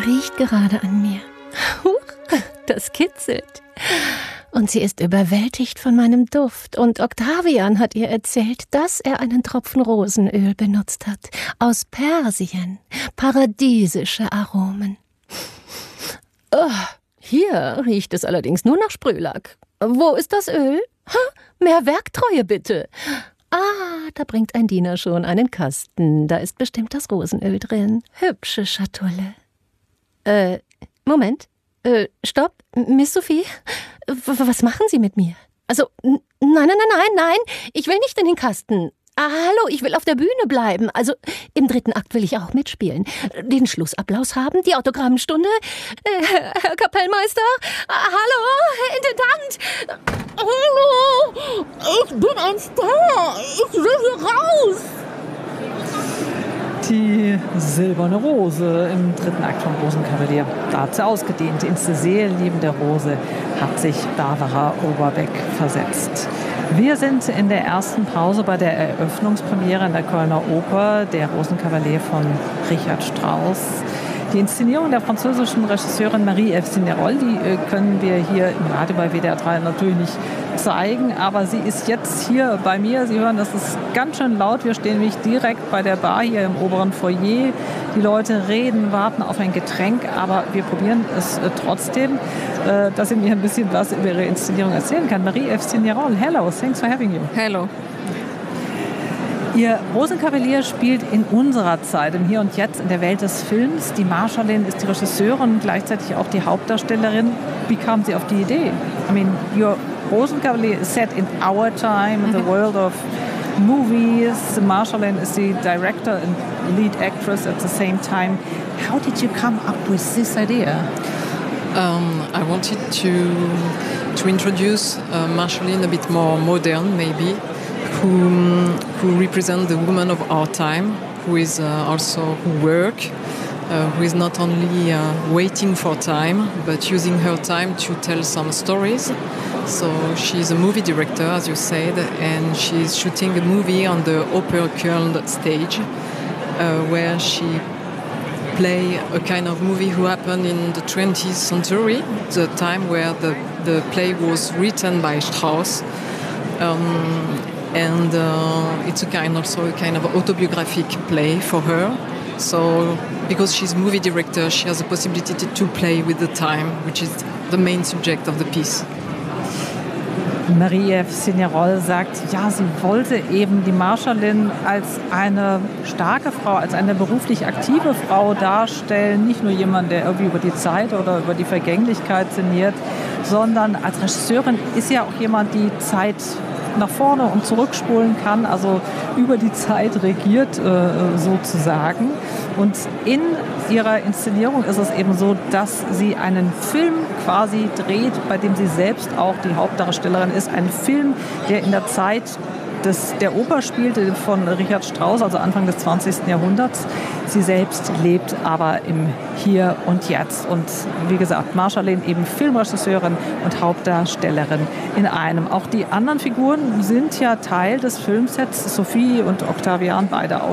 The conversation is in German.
riecht gerade an mir. Huch, das kitzelt. Und sie ist überwältigt von meinem Duft. Und Octavian hat ihr erzählt, dass er einen Tropfen Rosenöl benutzt hat. Aus Persien. Paradiesische Aromen. Oh, hier riecht es allerdings nur nach Sprühlack. Wo ist das Öl? Mehr Werktreue bitte. Da bringt ein Diener schon einen Kasten. Da ist bestimmt das Rosenöl drin. Hübsche Schatulle. Moment. Stopp, Miss Sophie. Was machen Sie mit mir? Also, nein. Ich will nicht in den Kasten. Hallo, ich will auf der Bühne bleiben. Also, im 3. Akt will ich auch mitspielen. Den Schlussapplaus haben, die Autogrammstunde. Herr Kapellmeister? Hallo, Herr Intendant? Hallo, ich bin ein Star. Ich will hier raus. Die silberne Rose im 3. Akt vom Rosenkavalier. Da hat sie ausgedehnt. Ins Seelenleben der Rose hat sich Barbara Overbeck versetzt. Wir sind in der ersten Pause bei der Eröffnungspremiere in der Kölner Oper, der Rosenkavalier von Richard Strauss. Die Inszenierung der französischen Regisseurin Marie-Ève Signerol, die können wir hier im Radio bei WDR 3 natürlich nicht zeigen, aber sie ist jetzt hier bei mir. Sie hören, das ist ganz schön laut. Wir stehen nämlich direkt bei der Bar hier im oberen Foyer. Die Leute reden, warten auf ein Getränk, aber wir probieren es trotzdem, dass sie mir ein bisschen was über ihre Inszenierung erzählen kann. Marie-Ève Signerol, hello, thanks for having you. Hello. Ihr Rosenkavalier spielt in unserer Zeit, im Hier und Jetzt, in der Welt des Films. Die Marschallin ist die Regisseurin und gleichzeitig auch die Hauptdarstellerin. Wie kam sie auf die Idee? I mean, your Rosenkavalier is set in our time, in the world of movies. Marschallin is the director and lead actress at the same time. How did you come up with this idea? I wanted to introduce Marschallin a bit more modern, maybe. Who represent the woman of our time, who is also who work, who is not only waiting for time, but using her time to tell some stories. So she's a movie director, as you said, and she's shooting a movie on the Oper-Köln stage, where she play a kind of movie who happened in the 20th century, the time where the play was written by Strauss. And it's a kind of autobiographic play for her. So because she's a movie director, she has the possibility to play with the time, which is the main subject of the piece. Marie-Ève Signerol sagt, ja, sie wollte eben die Marschallin als eine starke Frau, als eine beruflich aktive Frau darstellen. Nicht nur jemand, der irgendwie über die Zeit oder über die Vergänglichkeit sinniert, sondern als Regisseurin ist ja auch jemand, die Zeit nach vorne und zurückspulen kann, also über die Zeit regiert sozusagen. Und in ihrer Inszenierung ist es eben so, dass sie einen Film quasi dreht, bei dem sie selbst auch die Hauptdarstellerin ist. Ein Film, der in der Zeit der Oper spielte von Richard Strauss, also Anfang des 20. Jahrhunderts. Sie selbst lebt aber im Hier und Jetzt. Und wie gesagt, Marschallin eben Filmregisseurin und Hauptdarstellerin in einem. Auch die anderen Figuren sind ja Teil des Filmsets. Sophie und Octavian, beide auch.